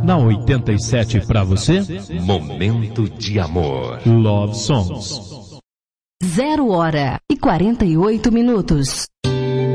Na 87 pra você, Momento de amor. Love Songs. 0h48.